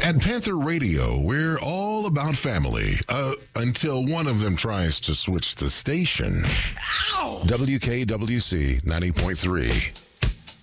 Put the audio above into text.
At Panther Radio, we're all about family. Until one of them tries to switch the station. Ow! WKWC 90.3.